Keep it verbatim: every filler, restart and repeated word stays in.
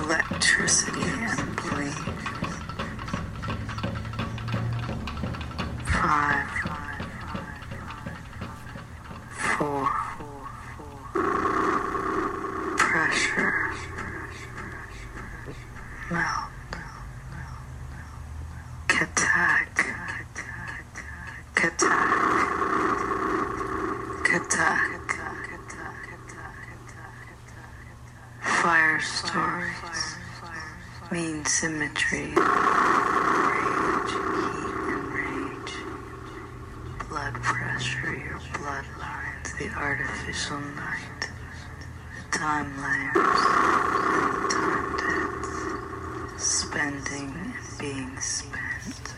electricity and bling. Five, four, pressure, melt, katak, katak, katak, fire stories mean symmetry, rage, heat and rage, blood pressure, your bloodlines, the artificial night, the time layers, and the time depths, spending and being spent.